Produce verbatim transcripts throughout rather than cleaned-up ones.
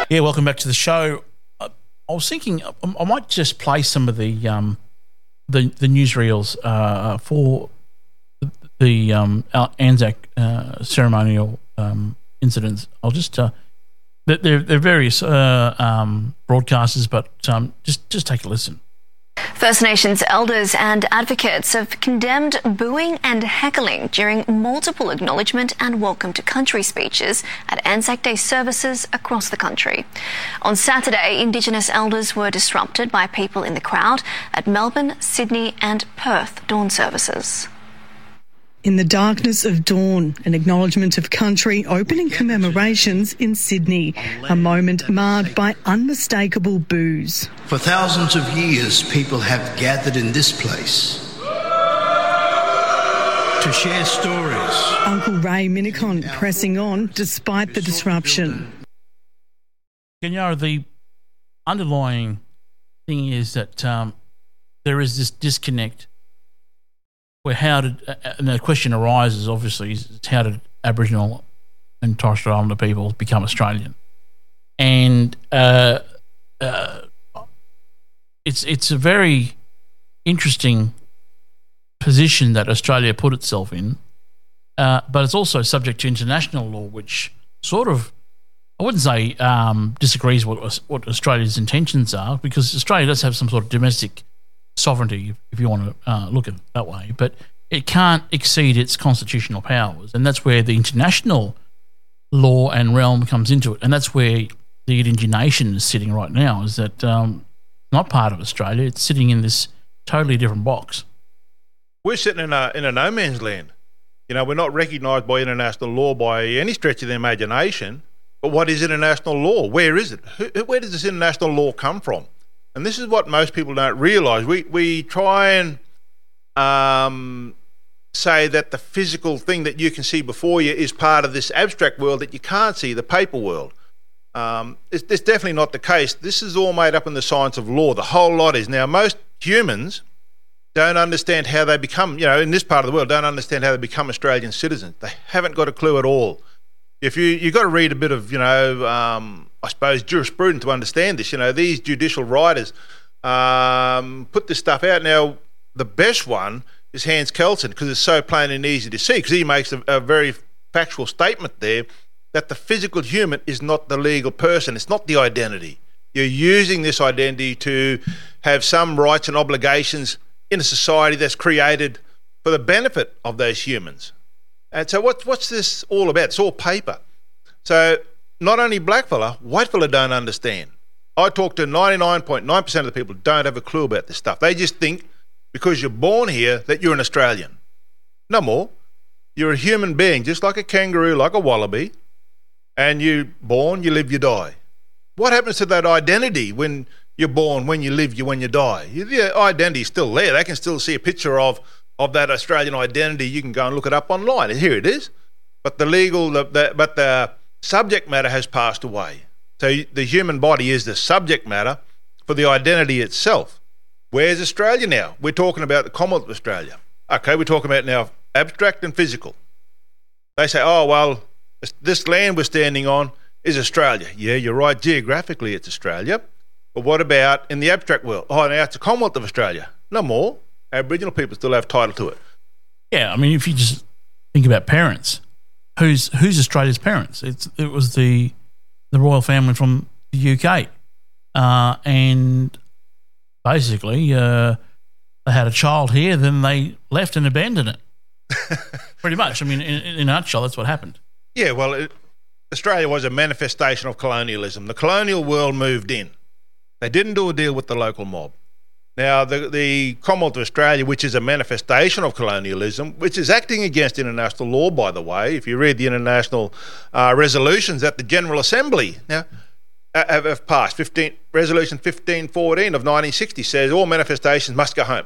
Yeah, welcome back to the show. I, I was thinking I, I might just play some of the um, the, the newsreels uh, for the um, Anzac uh, ceremonial um, incidents. I'll just uh, they're they're various uh, um, broadcasters, but um, just just take a listen. First Nations elders and advocates have condemned booing and heckling during multiple acknowledgement and welcome to country speeches at Anzac Day services across the country. On Saturday, Indigenous elders were disrupted by people in the crowd at Melbourne, Sydney and Perth dawn services. In the darkness of dawn, an acknowledgement of country opening commemorations in Sydney, a moment marred by unmistakable boos. For thousands of years, people have gathered in this place to share stories. Uncle Ray Minicon pressing on despite the disruption. You know, the underlying thing is that um, there is this disconnect where how did, uh, and the question arises, obviously, is how did Aboriginal and Torres Strait Islander people become Australian? And uh, uh, it's it's a very interesting position that Australia put itself in, uh, but it's also subject to international law, which sort of, I wouldn't say um, disagrees with what Australia's intentions are, because Australia does have some sort of domestic sovereignty, if you want to uh, look at it that way, but it can't exceed its constitutional powers, and that's where the international law and realm comes into it, and that's where the Gidinji Nation is sitting right now, is that um, not part of Australia, it's sitting in this totally different box. We're sitting in a, in a no man's land. You know, we're not recognised by international law by any stretch of the imagination, but what is international law? Where is it? Who, where does this international law come from? And this is what most people don't realise. We we try and um, say that the physical thing that you can see before you is part of this abstract world that you can't see, the paper world. Um, it's, it's definitely not the case. This is all made up in the science of law. The whole lot is. Now, most humans don't understand how they become, you know, in this part of the world, don't understand how they become Australian citizens. They haven't got a clue at all. If you, you've got to read a bit of, you know, um, I suppose, jurisprudence to understand this. You know, these judicial writers um, put this stuff out. Now, the best one is Hans Kelsen, because it's so plain and easy to see, because he makes a, a very factual statement there that the physical human is not the legal person. It's not the identity. You're using this identity to have some rights and obligations in a society that's created for the benefit of those humans. And so what's, what's this all about? It's all paper. So not only blackfella, whitefella don't understand. I talk to ninety-nine point nine percent of the people who don't have a clue about this stuff. They just think because you're born here that you're an Australian. No more. You're a human being, just like a kangaroo, like a wallaby, and you're born, you live, you die. What happens to that identity when you're born, when you live, you when you die? The identity is still there. They can still see a picture of of that Australian identity. You can go and look it up online, and here it is. But the legal, the, the, but the subject matter has passed away. So the human body is the subject matter for the identity itself. Where's Australia now? We're talking about the Commonwealth of Australia. Okay, we're talking about now abstract and physical. They say, oh, well, this land we're standing on is Australia. Yeah, you're right. Geographically, it's Australia. But what about in the abstract world? Oh, now it's the Commonwealth of Australia. No more. Aboriginal people still have title to it. Yeah, I mean, if you just think about parents, who's who's Australia's parents? It's it was the the royal family from the U K, uh, and basically uh, they had a child here, then they left and abandoned it. Pretty much. I mean, in, in a nutshell, that's what happened. Yeah, well, it, Australia was a manifestation of colonialism. The colonial world moved in. They didn't do a deal with the local mob. Now, the, the Commonwealth of Australia, which is a manifestation of colonialism, which is acting against international law, by the way, if you read the international uh, resolutions that the General Assembly now have, have passed, fifteen, Resolution fifteen fourteen of nineteen sixty says all manifestations must go home.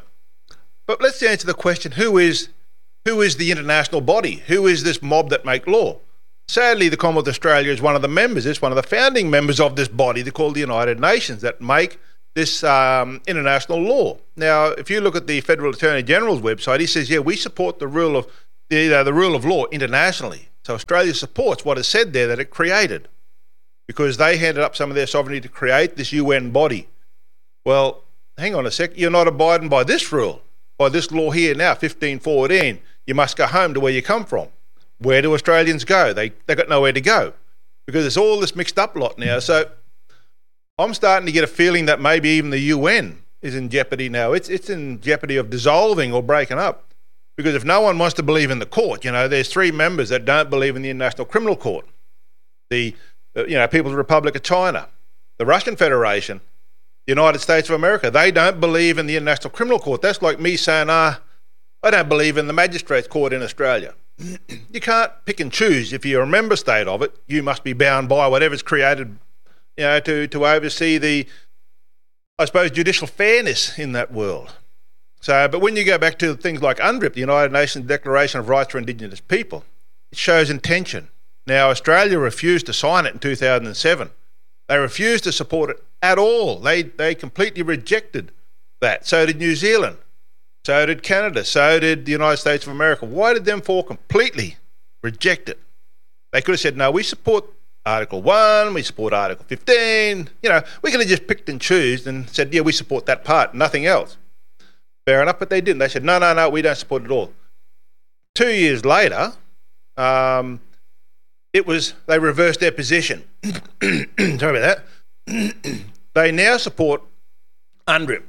But let's answer the question, who is who is the international body? Who is this mob that make law? Sadly, the Commonwealth of Australia is one of the members, it's one of the founding members of this body, they're called the United Nations, that make this um, international law. Now, if you look at the Federal Attorney General's website, he says, yeah, we support the rule of the, uh, the rule of law internationally. So Australia supports what is said there that it created. because they handed up some of their sovereignty to create this U N body. Well, hang on a sec, you're not abiding by this rule, by this law here now, fifteen fourteen. You must go home to where you come from. Where do Australians go? They they got nowhere to go because it's all this mixed up lot now. So I'm starting to get a feeling that maybe even the U N is in jeopardy now. It's it's in jeopardy of dissolving or breaking up. Because if no one wants to believe in the court, you know, there's three members that don't believe in the International Criminal Court. The, uh, you know, People's Republic of China, the Russian Federation, the United States of America, they don't believe in the International Criminal Court. That's like me saying, ah, I don't believe in the Magistrates Court in Australia. You can't pick and choose. If you're a member state of it, you must be bound by whatever's created, you know, to, to oversee the, I suppose, judicial fairness in that world. So, but when you go back to things like UNDRIP, the United Nations Declaration of Rights for Indigenous People, it shows intention. Now, Australia refused to sign it in two thousand seven. They refused to support it at all. They they completely rejected that. So did New Zealand. So did Canada. So did the United States of America. Why did them four completely reject it? They could have said, no, we support Article one, we support Article fifteen. You know, we could have just picked and chosen and said, yeah, we support that part, nothing else. Fair enough, but they didn't. They said, no, no, no, we don't support it at all. Two years later, um, it was, they reversed their position. Sorry about that. They now support UNDRIP.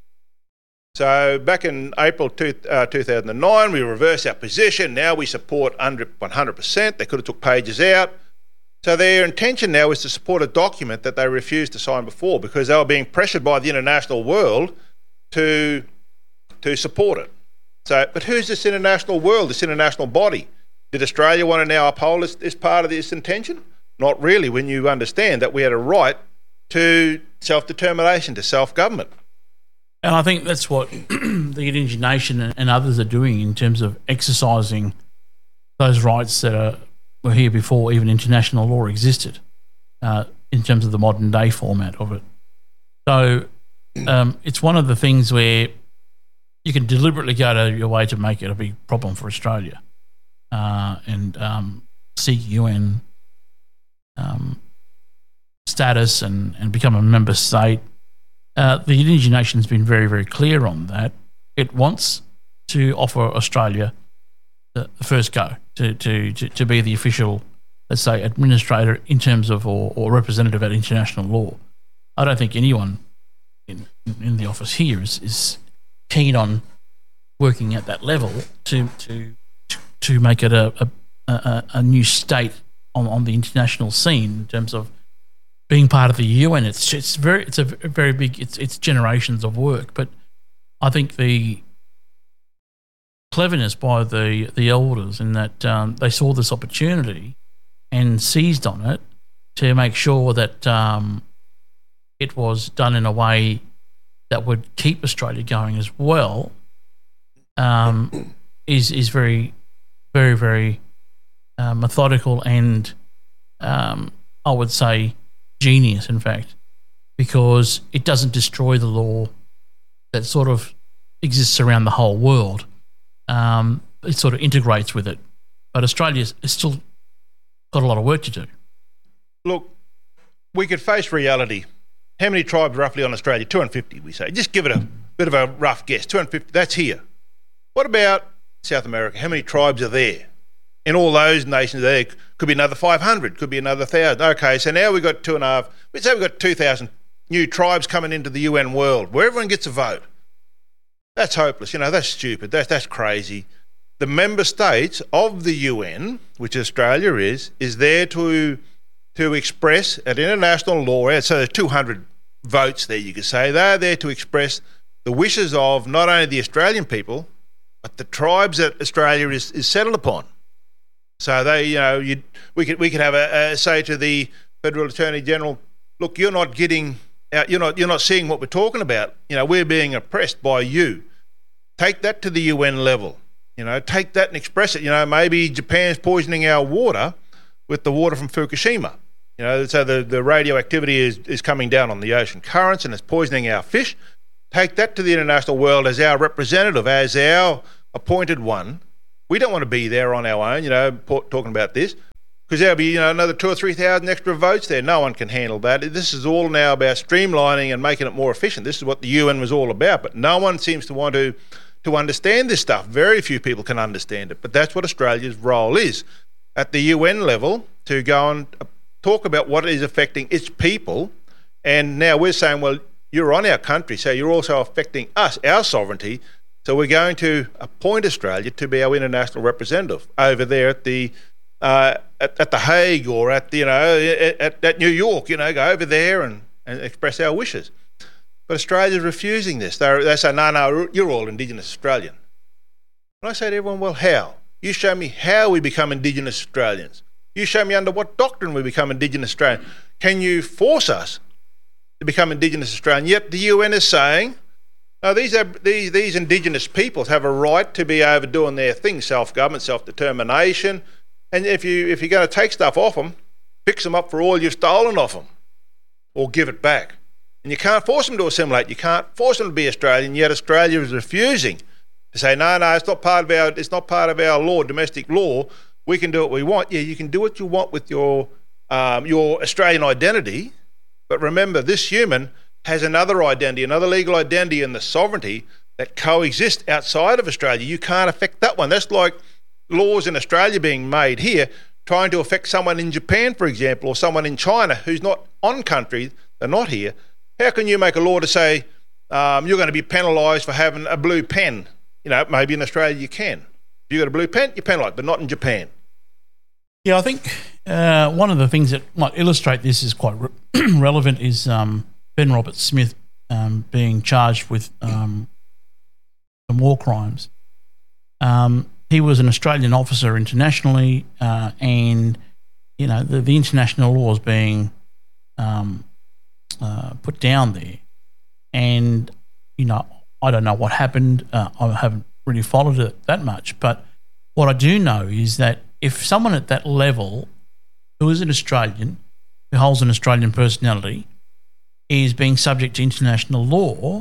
So back in April two, uh, two thousand nine, we reversed our position. Now we support UNDRIP one hundred percent. They could have took pages out. So their intention now is to support a document that they refused to sign before because they were being pressured by the international world to to support it. So, but who's this international world, this international body? Did Australia want to now uphold this, this part of this intention? Not really, when you understand that we had a right to self-determination, to self-government. And I think that's what the Indigenous Nation and others are doing in terms of exercising those rights that are, were here before even international law existed, uh, in terms of the modern day format of it. So um, it's one of the things where you can deliberately go to your way to make it a big problem for Australia uh, and um, seek U N um, status and, and become a member state. Uh, the Indigenous Nation's been very, very clear on that. It wants to offer Australia the, the first go to, to, to, to be the official, let's say, administrator in terms of or, or representative at international law. I don't think anyone in, in the office here is, is keen on working at that level to to to make it a a, a, a new state on, on the international scene in terms of being part of the U N. It's it's very it's a very big it's it's generations of work, but I think the cleverness by the the elders in that um, they saw this opportunity and seized on it to make sure that um, it was done in a way that would keep Australia going as well, um, is is very, very, very uh, methodical and um, I would say genius, in fact, because it doesn't destroy the law that sort of exists around the whole world. Um, it sort of integrates with it, but Australia's still got a lot of work to do. Look, we could face reality. How many tribes roughly on Australia? two hundred fifty, we say. Just give it a bit of a rough guess. two hundred fifty, that's here. What about South America? How many tribes are there? In all those nations there, could be another five hundred, could be another one thousand. Okay, so now we've got two and a half, let's say we've got two thousand new tribes coming into the U N world where everyone gets a vote. That's hopeless, you know, that's stupid, that's, that's crazy. The member states of the U N, which Australia is, is there to to express at international law, so there's two hundred votes there, you could say. They're there to express the wishes of not only the Australian people, but the tribes that Australia is, is settled upon. So they, you know, you we could we could have a, a say to the Federal Attorney General, look, you're not getting, you're not you're not seeing what we're talking about. You know, we're being oppressed by you. Take that to the U N level. You know, take that and express it. You know, maybe Japan's poisoning our water with the water from Fukushima. You know, so the, the radioactivity is, is coming down on the ocean currents and it's poisoning our fish. Take that to the international world as our representative, as our appointed one. We don't want to be there on our own, you know, talking about this. because there'll be, you know, another two or three thousand extra votes there. No one can handle that. This is all now about streamlining and making it more efficient. This is what the U N was all about, but no one seems to want to to understand this stuff. Very few people can understand it, but that's what Australia's role is at the U N level, to go and talk about what is affecting its people. And now we're saying, well, you're on our country, so you're also affecting us, our sovereignty. So we're going to appoint Australia to be our international representative over there at the uh, at, at the Hague, or at you know at, at New York. You know, go over there and, and express our wishes. But Australia's refusing this. They they say, no, no, you're all Indigenous Australian. And I say to everyone, well, how? You show me how we become Indigenous Australians. You show me under what doctrine we become Indigenous Australian. Can you force us to become Indigenous Australian? Yet the U N is saying, no, these are, these these Indigenous peoples have a right to be over doing their thing, self-government, self-determination. And if you if you're going to take stuff off them, fix them up for all you've stolen off them, or give it back. And you can't force them to assimilate. You can't force them to be Australian. Yet Australia is refusing to say, no, no, it's not part of our it's not part of our law, domestic law. We can do what we want. Yeah, you can do what you want with your um, your Australian identity, but remember, this human has another identity, another legal identity, and the sovereignty that coexist outside of Australia. You can't affect that one. That's like laws in Australia being made here, trying to affect someone in Japan, for example, or someone in China who's not on country, they're not here. How can you make a law to say um, you're going to be penalised for having a blue pen? You know, maybe in Australia you can. If you've got a blue pen, you're penalised, but not in Japan. Yeah, I think uh, one of the things that might illustrate this is quite re- relevant is um, Ben Roberts-Smith um, being charged with um, some war crimes. Um, he was an Australian officer internationally, uh, and you know the, the international laws being um, uh, put down there. And you know, I don't know what happened. Uh, I haven't really followed it that much, but what I do know is that if someone at that level, who is an Australian, who holds an Australian personality, is being subject to international law,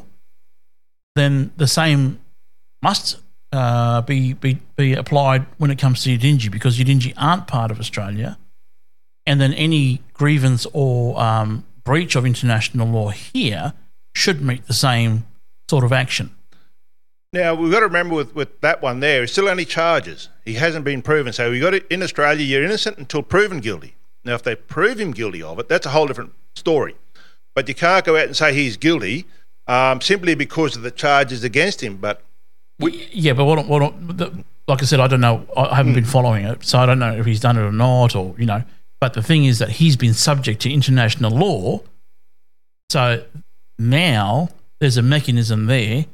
then the same must uh, be, be be applied when it comes to Yidinji, because Yidinji aren't part of Australia, and then any grievance or um, breach of international law here should meet the same sort of action. Now, we've got to remember with, with that one there, it's still only charges. He hasn't been proven. So we got it in Australia, you're innocent until proven guilty. Now, if they prove him guilty of it, that's a whole different story. But you can't go out and say he's guilty um, simply because of the charges against him. But we, yeah, but what, what the, like I said, I don't know. I haven't mm. been following it, so I don't know if he's done it or not, or you know. But the thing is that he's been subject to international law. So now there's a mechanism there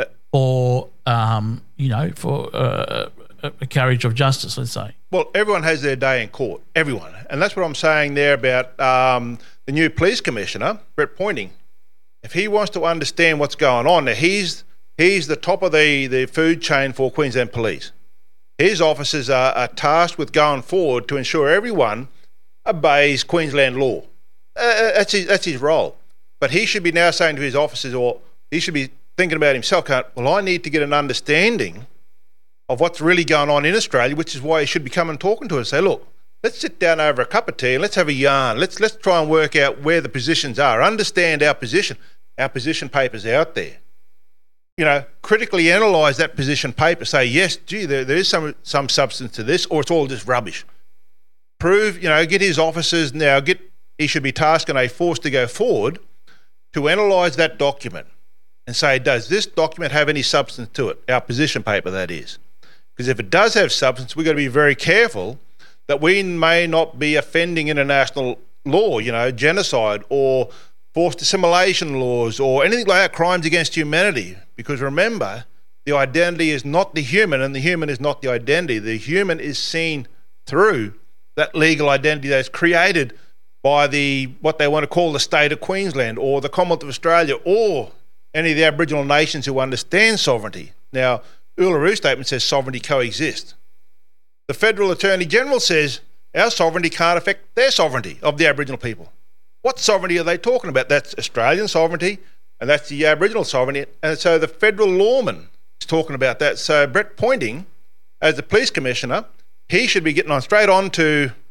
for um, you know, for uh, a carriage of justice, let's say. Well, everyone has their day in court, everyone. And that's what I'm saying there about um, the new police commissioner, Brett Pointing. If he wants to understand what's going on, now he's he's the top of the, the food chain for Queensland Police. His officers are, are tasked with going forward to ensure everyone obeys Queensland law. Uh, that's his, that's his role. But he should be now saying to his officers, or he should be thinking about himself, well, I need to get an understanding of what's really going on in Australia, which is why he should be coming and talking to us. Say, look, let's sit down over a cup of tea and let's have a yarn. Let's let's try and work out where the positions are. Understand our position. Our position paper's out there. You know, critically analyse that position paper. Say, yes, gee, there, there is some some substance to this, or it's all just rubbish. Prove, you know, get his officers now, get he should be tasked and a force to go forward to analyse that document and say, does this document have any substance to it? Our position paper, that is. Because if it does have substance, we've got to be very careful that we may not be offending international law, you know, genocide or forced assimilation laws or anything like that, crimes against humanity. Because remember, the identity is not the human and the human is not the identity. The human is seen through that legal identity that's created by the what they want to call the state of Queensland or the Commonwealth of Australia or any of the Aboriginal nations who understand sovereignty. Now, Uluru Statement says sovereignty coexists. The Federal Attorney General says our sovereignty can't affect their sovereignty of the Aboriginal people. What sovereignty are they talking about? That's Australian sovereignty and that's the Aboriginal sovereignty. And so the federal lawman is talking about that. So Brett Pointing, as the police commissioner, he should be getting on straight on to